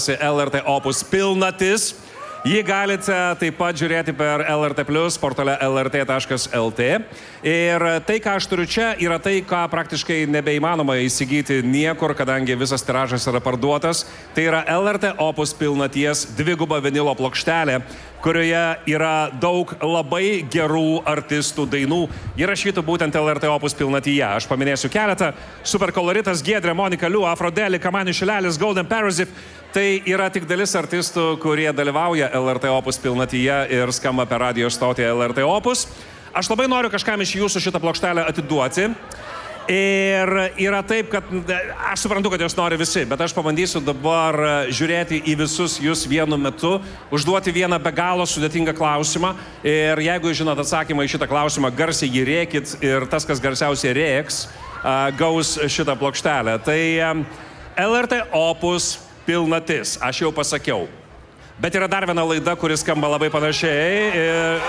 vadinasi LRT Opus Pilnatis. Jį galite taip pat žiūrėti per LRT Plus portale lrt.lt. Ir tai, ką aš turiu čia, yra tai, ką praktiškai nebeįmanoma įsigyti niekur, kadangi visas tiražas yra parduotas. Tai yra LRT Opus Pilnaties dviguba vinilo plokštelė, kurioje yra daug labai gerų artistų dainų įrašytų būtent LRT Opus Pilnatyje. Aš paminėsiu keletą. Superkoloritas, Giedrė, Monika Liu, Afrodelė, Kamanių Šilelis, Golden Parasite. Tai yra tik dalis artistų, kurie dalyvauja LRT Opus Pilnatyje ir skamba per radio stotį LRT Opus. Aš labai noriu kažkam iš jūsų šitą plokštelę atiduoti. Ir yra taip, kad aš suprantu, kad jos nori visi, bet aš pabandysiu dabar žiūrėti į visus jūs vienu metu, užduoti vieną be galo sudėtingą klausimą. Ir jeigu žinot atsakymą į šitą klausimą, garsiai jį rėkit ir tas, kas garsiausiai rėks, gaus šitą plokštelę. Tai LRT Opus Pilnatis, aš jau pasakiau. Bet yra dar viena laida, kuris skamba labai panašiai.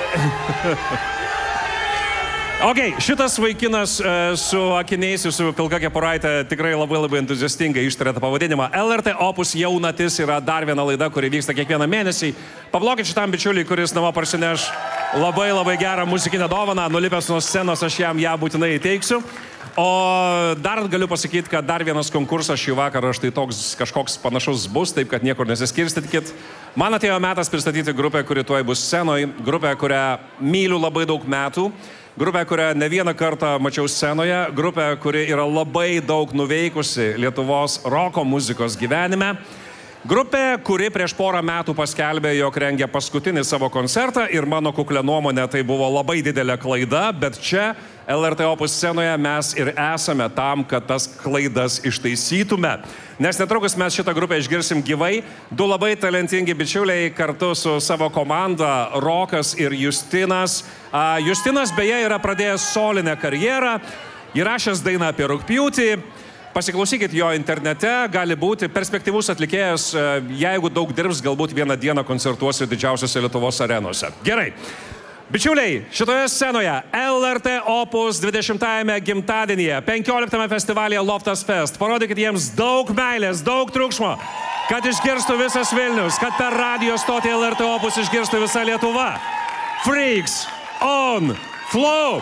Ok, šitas vaikinas su akiniais ir su pilka kepuraitė tikrai labai entuziastingai ištarė tą pavadinimą. LRT Opus Jaunatis yra dar viena laida, kuri vyksta kiekvieną mėnesį. Pablokit šitam bičiuliui, kuris namo parsineš labai gerą muzikinę dovaną. Nulipęs nuo scenos aš jam ją būtinai įteiksiu. O dar galiu pasakyti, kad dar vienas konkursas šį vakarą štai toks kažkoks panašus bus, taip kad niekur nesiskirstykit. Man atėjo metas pristatyti grupę, kuri tuoj bus scenoje. Grupę, kurią myliu labai daug metų. Grupė, kurią ne vieną kartą mačiau scenoje. Grupė, kuri yra labai daug nuveikusi Lietuvos roko muzikos gyvenime. Grupė, kuri prieš porą metų paskelbė, jog rengia paskutinį savo koncertą ir mano kuklė nuomonė tai buvo labai didelė klaida, bet čia LRT Opus scenoje mes ir esame tam, kad tas klaidas ištaisytume. Nes netrukus mes šitą grupę išgirsim gyvai. Du labai talentingi bičiuliai kartu su savo komanda, Rokas ir Justinas. Justinas beje yra pradėjęs solinę karjerą, įrašęs dainą apie rugpjūtį. Pasiklausykit jo internete, gali būti perspektyvus atlikėjas, jeigu daug dirbs, galbūt vieną dieną koncertuosi didžiausiose Lietuvos arenose. Gerai. Bičiuliai, šitoje scenoje LRT Opus 20-ame gimtadienyje, 15-ame festivalyje Loftas Fest. Parodykit jiems daug meilės, daug triukšmo, kad išgirstų visas Vilnius, kad per radio stotį LRT Opus išgirstų visa Lietuva. Freaks on Flow!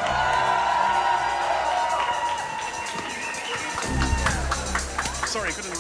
Sorry, couldn't